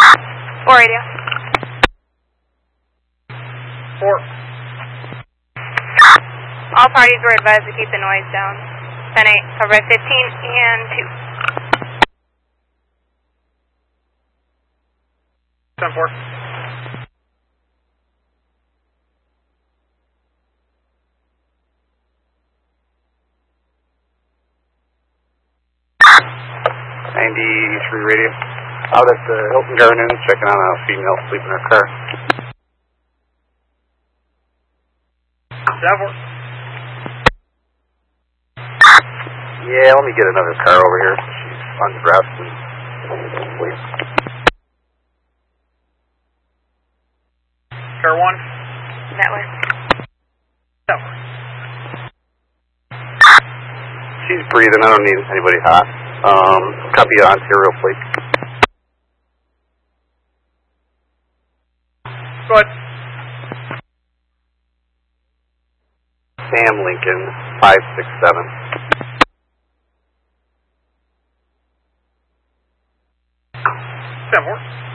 4 radio. 4. All parties were advised to keep the noise down. 10-8, cover by 15 and 2. 10-4. Radio. Out at the Hilton Garden Inn, checking on a female sleeping in her car. 7-4. Yeah, let me get another car over here. She's undressed and asleep. Car 1. Network. 7-4. She's breathing. I don't need anybody hot. Copy on serial, please. Go ahead. Sam Lincoln, 567. 7-4.